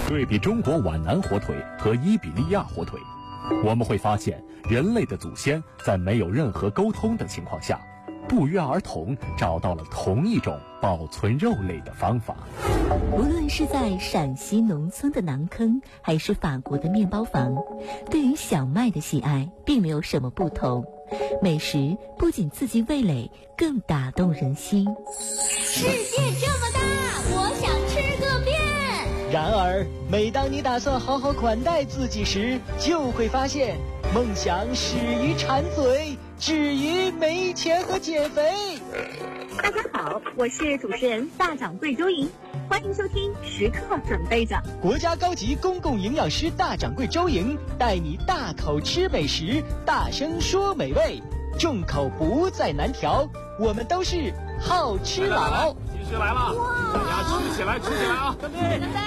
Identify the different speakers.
Speaker 1: 对比中国皖南火腿和伊比利亚火腿，我们会发现人类的祖先在没有任何沟通的情况下，不约而同找到了同一种保存肉类的方法。
Speaker 2: 无论是在陕西农村的馕坑，还是法国的面包房，对于小麦的喜爱并没有什么不同。美食不仅刺激味蕾，更打动人心。
Speaker 3: 世界这么大，我想吃个遍。
Speaker 4: 然而，每当你打算好好款待自己时，就会发现，梦想始于馋嘴，止于没钱和减肥。
Speaker 5: 大家好，我是主持人大掌柜周莹，欢迎收听时刻准备着。
Speaker 4: 国家高级公共营养师大掌柜周莹带你大口吃美食，大声说美味，众口不再难调，我们都是好吃佬。
Speaker 6: 继续来了，大家吃起来，吃起来啊！